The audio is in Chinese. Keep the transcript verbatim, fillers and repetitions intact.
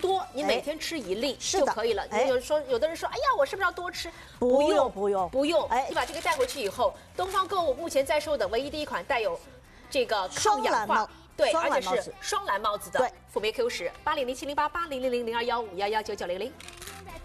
多，你每天吃一粒就可以了。 哎、 有说有的人说，哎呀，我是不是要多吃？ 不用不用不用。 哎， 你把这个带回去以后，东方购物目前在售的唯一的一款带有这个抗氧化。 对，而且是双蓝帽子的辅酶 Q 十，八零零七零八八零零零零二幺五幺幺九九零零。